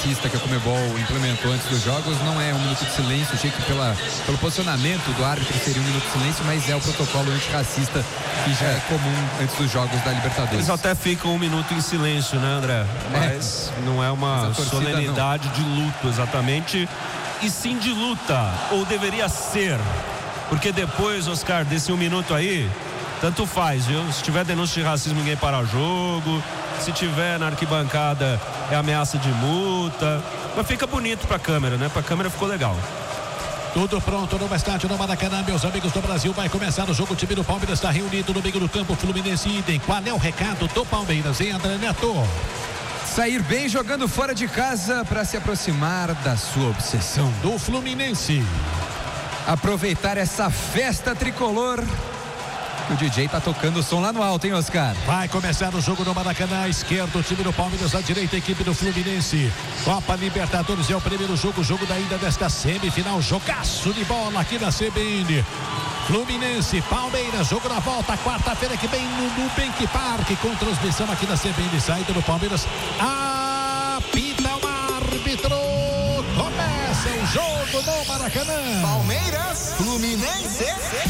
racista que a Conmebol implementou antes dos jogos não é um minuto de silêncio. Achei que pelo posicionamento do árbitro seria um minuto de silêncio, mas é o protocolo antirracista que já é comum antes dos jogos da Libertadores. Eles até ficam 1 minuto em silêncio, né, André? Mas não é uma solenidade de luto exatamente, e sim de luta, ou deveria ser, porque depois, Oscar, desse 1 minuto aí, tanto faz, viu? Se tiver denúncia de racismo, ninguém para o jogo. Se tiver na arquibancada, é ameaça de multa. Mas fica bonito pra câmera, né? Pra câmera ficou legal. Tudo pronto no estádio no Maracanã, meus amigos do Brasil. Vai começar o jogo. O time do Palmeiras está reunido no meio do campo. Fluminense idem. Qual é o recado do Palmeiras, hein, André Neto? Sair bem jogando fora de casa para se aproximar da sua obsessão. Do Fluminense. Aproveitar essa festa tricolor. O DJ tá tocando o som lá no alto, hein, Oscar? Vai começar o jogo no Maracanã. À esquerda, o time do Palmeiras. À direita, a equipe do Fluminense. Copa Libertadores é o primeiro jogo da ida desta semifinal. Jogaço de bola aqui na CBN. Fluminense, Palmeiras, jogo na volta, quarta-feira que vem no Nubank Park, com transmissão aqui na CBN. Saída do Palmeiras. Apita o árbitro. Começa o jogo no Maracanã. Palmeiras, Fluminense.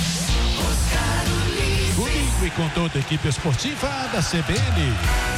Comigo e com toda a equipe esportiva da CBN.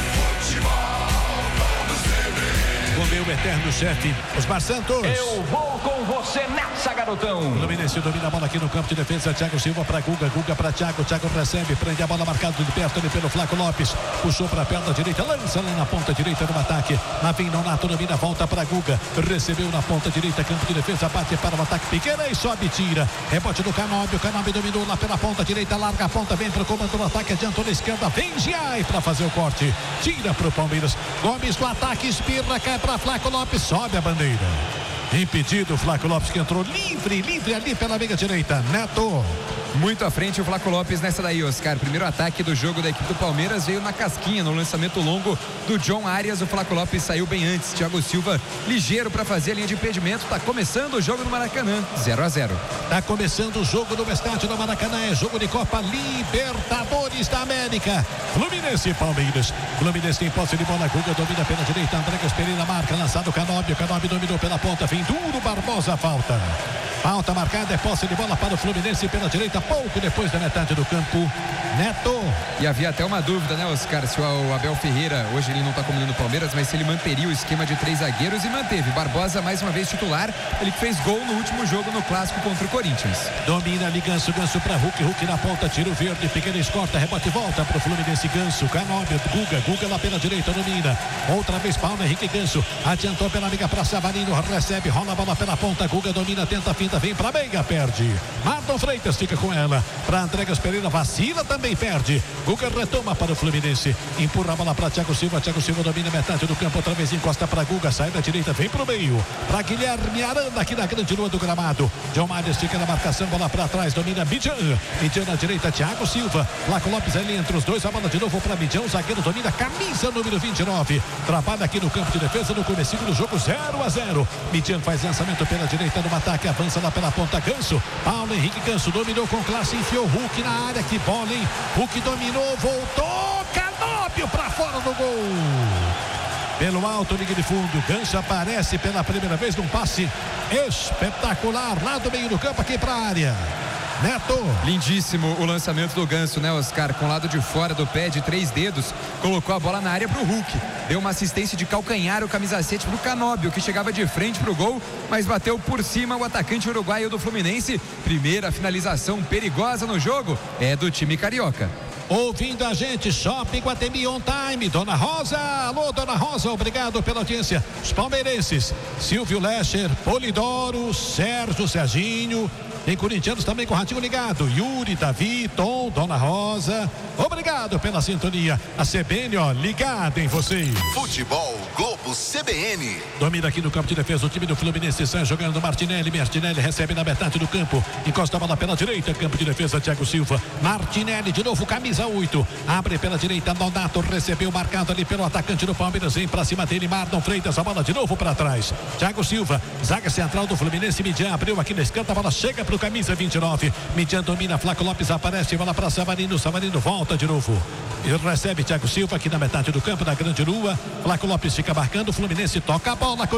Com meu eterno chefe, Osmar Santos. Eu vou com você nessa, garotão. Fluminense domina a bola aqui no campo de defesa. Thiago Silva para Guga, Guga para Thiago. Thiago recebe, prende a bola marcado de perto ali pelo Flaco Lopes. Puxou para a perna direita, lança lá na ponta direita no ataque. Navim Nonato domina, volta para Guga. Recebeu na ponta direita, campo de defesa, bate para o ataque pequeno e sobe, tira. Rebote do Canóbio, Canóbio dominou lá pela ponta direita, larga a ponta, vem para o comando do ataque, adiantou na esquerda, vem Giai para fazer o corte. Tira para o Palmeiras. Gomes do ataque, espirra, cai para Flaco Lopes, sobe a bandeira. Impedido o Flaco Lopes, que entrou livre ali pela meia direita. Neto. Muito à frente o Flaco Lopes nessa daí, Oscar. Primeiro ataque do jogo da equipe do Palmeiras veio na casquinha, no lançamento longo do John Arias. O Flaco Lopes saiu bem antes. Thiago Silva ligeiro para fazer a linha de impedimento. Tá começando o jogo no Maracanã, 0-0. Tá começando o jogo no estádio do Maracanã. É jogo de Copa Libertadores da América. Fluminense e Palmeiras. Fluminense tem posse de bola. Guga domina pela direita. Andrés Pereira marca, lançado o Canóbio. Canóbio dominou pela ponta. Vem duro, Barbosa, falta. Falta marcada, é posse de bola para o Fluminense pela direita, pouco depois da metade do campo. Neto. E havia até uma dúvida, né, Oscar, se o Abel Ferreira, hoje ele não está comandando o Palmeiras, mas se ele manteria o esquema de 3 zagueiros, e manteve. Barbosa mais uma vez titular, ele que fez gol no último jogo no Clássico contra o Corinthians. Domina ali Ganso, Ganso para Hulk, Hulk na ponta, tira o verde, pequena escorta, rebote, volta para o Fluminense, Ganso, Canóbio, Guga lá pela direita, domina. Outra vez Paulo Henrique Ganso, adiantou pela amiga para Savarino, recebe, rola a bola pela ponta, Guga domina, tenta a finta, vem para meia, perde. Marlon Freitas fica com ela, para Andrés Pereira, vacila, também perde. Guga retoma para o Fluminense, empurra a bola para Thiago Silva domina metade do campo, outra vez encosta para Guga, sai da direita, vem pro meio, para Guilherme Arana aqui na grande lua do gramado. John Marius fica na marcação, bola para trás, domina Midjan na direita, Thiago Silva, Flaco Lopes ali entre os dois, a bola de novo para Midjan, o zagueiro domina, camisa número 29, trabalha aqui no campo de defesa, no comecinho do jogo, 0-0. Midjan faz lançamento pela direita no ataque, avança lá pela ponta, Ganso, Paulo Henrique Ganso dominou com classe, enfiou Hulk na área, que bola, hein? Hulk dominou, voltou, Canóbio para fora do gol. Pelo alto, linha de fundo, Ganso aparece pela primeira vez num passe espetacular lá do meio do campo aqui para a área. Neto. Lindíssimo o lançamento do Ganso, né, Oscar? Com o lado de fora do pé de 3 dedos, colocou a bola na área pro Hulk. Deu uma assistência de calcanhar, o camisa 7 pro Canóbio, que chegava de frente pro gol, mas bateu por cima o atacante uruguaio do Fluminense. Primeira finalização perigosa no jogo é do time carioca. Ouvindo a gente, Shopping Guatemi On Time, Dona Rosa, alô Dona Rosa, obrigado pela audiência. Os palmeirenses, Silvio Lescher, Polidoro, Sérgio Serginho, tem corintianos também com o ratinho ligado, Yuri, Davi, Tom, Dona Rosa, obrigado pela sintonia. A CBN, ó, ligado em vocês. Futebol Globo CBN. Domina aqui no campo de defesa o time do Fluminense, sai jogando Martinelli recebe na metade do campo, encosta a bola pela direita, campo de defesa, Thiago Silva, Martinelli de novo, camisa 8, abre pela direita, Nonato recebeu marcado ali pelo atacante do Palmeiras, vem pra cima dele, Marlon Freitas, a bola de novo para trás, Thiago Silva, zaga central do Fluminense, Midjan abriu aqui na esquerda, a bola chega pro camisa 29, Midjan domina, Flaco Lopes aparece, bola para Savarino volta de novo, e recebe Thiago Silva aqui na metade do campo, na grande lua, Flaco Lopes fica marcando, o Fluminense toca a bola.